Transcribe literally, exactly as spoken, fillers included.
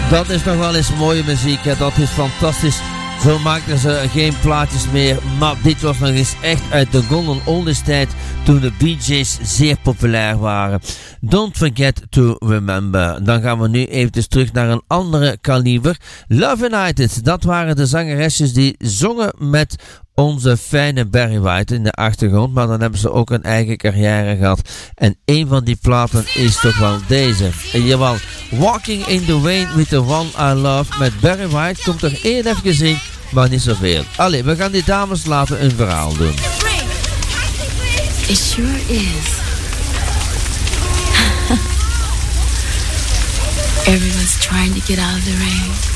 Dat is nog wel eens mooie muziek, hè? Dat is fantastisch. Zo maakten ze geen plaatjes meer, maar dit was nog eens echt uit de golden oldies tijd toen de Bee Gees zeer populair waren. Don't forget to remember. Dan gaan we nu eventjes terug naar een andere kaliber. Love United, dat waren de zangeresjes die zongen met onze fijne Barry White in de achtergrond, maar dan hebben ze ook een eigen carrière gehad. En een van die platen is toch wel deze. En jawel, Walking in the Rain with the One I Love met Barry White komt er één even gezien, maar niet zoveel. Allee, we gaan die dames laten een verhaal doen. It sure is. Everyone's trying to get out of the rain.